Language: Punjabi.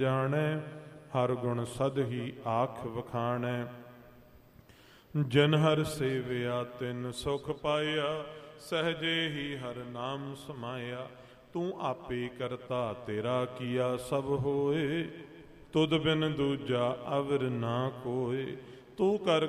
ਜਾਣੈ ਹਰ ਗੁਣ ਸਦ ਹੀ ਆਖ ਵਖਾਣੈ। ਜਿਨ ਹਰ ਸੇਵਿਆ ਤਿਨ ਸੁਖ ਪਾਇਆ, ਸਹਜੇ ਹੀ ਹਰ ਨਾਮ ਸਮਾਇਆ। ਤੂੰ ਆਪੇ ਕਰਤਾ ਤੇਰਾ ਕੀਆ ਸਭ ਹੋਏ, ਤੁਧ ਬਿਨ ਦੂਜਾ ਅਵਰ ਨਾ ਕੋਏ। ਤੂੰ ਕਰ